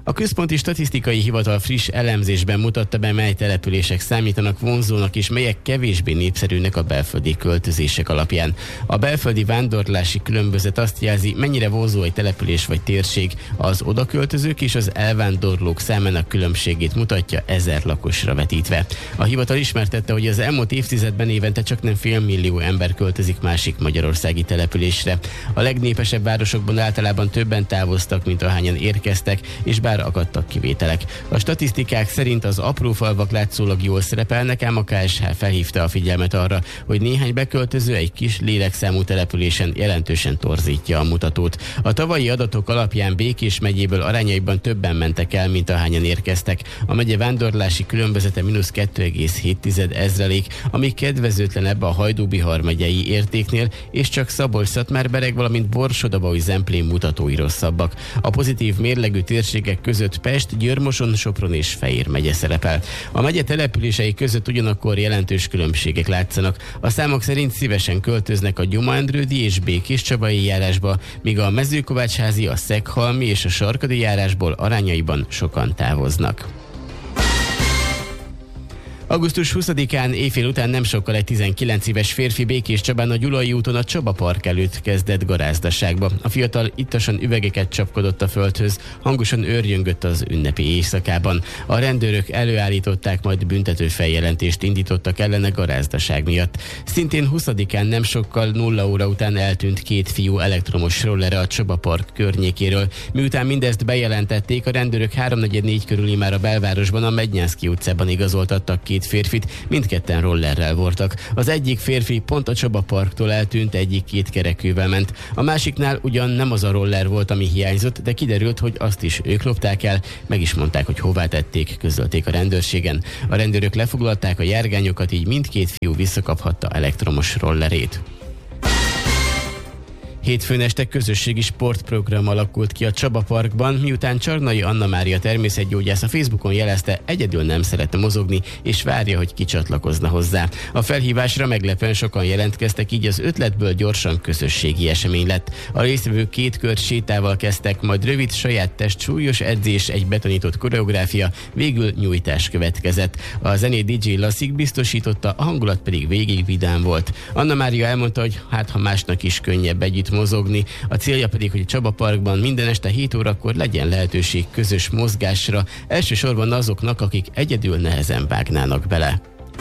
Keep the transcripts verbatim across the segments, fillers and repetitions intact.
A Központi Statisztikai Hivatal friss elemzésben mutatta be, mely települések számítanak vonzónak és melyek kevésbé népszerűnek a belföldi költözések alapján. A belföldi vándorlási különbözet azt jelzi, mennyire vonzó egy település vagy térség. Az odaköltözők és az elvándorlók számának különbségét mutatja ezer lakosra vetítve. A hivatal ismertette, hogy az elmúlt évtizedben évente csak nem félmillió ember költözik másik magyarországi településre. A legnépesebb városokban általában többen távoztak, mint ahányan érkeztek, és bár akadtak kivételek. A statisztikák szerint az apró falvak látszólag jól szerepelnek, ám a ká es há felhívta a figyelmet arra, hogy néhány beköltöző egy kis lélekszámú településen jelentősen torzítja a mutatót. A tavalyi adatok alapján Békés megyéből arányaiban többen mentek el, mint ahányan érkeztek. A megye vándorlási különbözete mínusz kettő egész hét ezrelék, ami kedvezőtlenebb a Hajdú-Bihar megyei értéknél, és csak Szabolcs-Szatmár-Bereg, valamint Borsod-Abaúj-Zemplén mutatói rosszabbak. A pozitív mérlegű térségek között Pest, Győr-Moson, Sopron és Fejér megye szerepel. A megye települései között ugyanakkor jelentős különbségek látszanak. A számok szerint szívesen költöznek a Gyuma-Endrődi és Békés-Csabai járásba, míg a Mezőkovácsházi, a Szeghalmi és a Sarkadi járásból arányaiban sokan távoznak. augusztus huszadikán éjfél után nem sokkal egy tizenkilenc éves férfi Békéscsabán a Gyulai úton a Csaba Park előtt kezdett garázdaságba. A fiatal ittasan üvegeket csapkodott a földhöz, hangosan őrjöngött az ünnepi éjszakában. A rendőrök előállították, majd büntető feljelentést indítottak ellene garázdaság miatt. Szintén huszadikán nem sokkal nulla óra után eltűnt két fiú elektromos rollere a Csaba Park környékéről. Miután mindezt bejelentették, a rendőrök háromnegyed négy körül immár a belvárosban, a Mednyánszky utcában igazoltattak két férfit, mindketten rollerrel voltak. Az egyik férfi pont a Csaba Parktól eltűnt, egyik két kerekűvel ment. A másiknál ugyan nem az a roller volt, ami hiányzott, de kiderült, hogy azt is ők lopták el, meg is mondták, hogy hová tették, közölték a rendőrségen. A rendőrök lefoglalták a járgányokat, így mindkét fiú visszakaphatta elektromos rollerét. Hétfőn este közösségi sportprogram alakult ki a Csaba Parkban, miután Csarnai Anna Mária természetgyógyász a Facebookon jelezte, egyedül nem szeretne mozogni, és várja, hogy kicsatlakozna hozzá. A felhívásra meglepően sokan jelentkeztek, így az ötletből gyorsan közösségi esemény lett. A résztvevők két kör sétával kezdtek, majd rövid saját test súlyos edzés, egy betanított koreográfia, végül nyújtás következett. A zenét dé dzsé Lasszik biztosította, a hangulat pedig végig vidám volt. Anna Mária elmondta, hogy hát ha másnak is könnyebb együtt mozogni. A célja pedig, hogy a Csaba Parkban minden este hét órakor legyen lehetőség közös mozgásra, elsősorban azoknak, akik egyedül nehezen vágnának bele.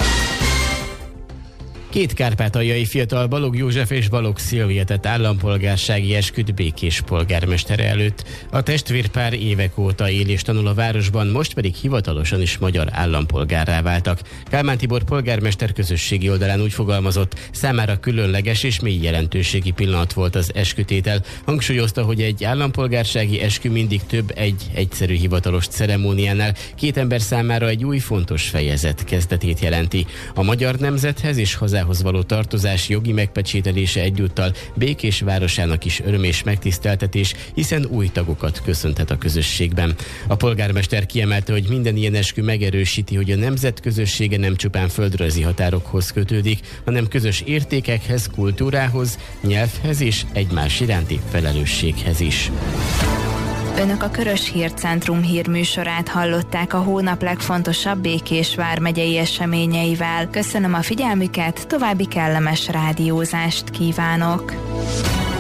Két kárpátaljai fiatal, Balogh József és Balogh Szilvia tett állampolgársági esküt Békés polgármestere előtt. A testvérpár évek óta él és tanul a városban, most pedig hivatalosan is magyar állampolgárrá váltak. Kálmán Tibor polgármester közösségi oldalán úgy fogalmazott, számára különleges és mély jelentőségi pillanat volt az eskütétel. Hangsúlyozta, hogy egy állampolgársági eskü mindig több egy egyszerű hivatalos ceremóniánál, két ember számára egy új fontos fejezet kezdetét jelenti. A magyar nemzethez és hozzá hoz való tartozás jogi megpecsételése egyúttal Békés városának is öröm és megtiszteltetés, hiszen új tagokat köszönhet a közösségben. A polgármester kiemelte, hogy minden ilyen eskü megerősíti, hogy a nemzet közössége nem csupán földrajzi határokhoz kötődik, hanem közös értékekhez, kultúrához, nyelvhez és egymás iránti felelősséghez is. Önök a Körös Hírcentrum hírműsorát hallották a hónap legfontosabb Békés vármegyei eseményeivel. Köszönöm a figyelmüket, további kellemes rádiózást kívánok!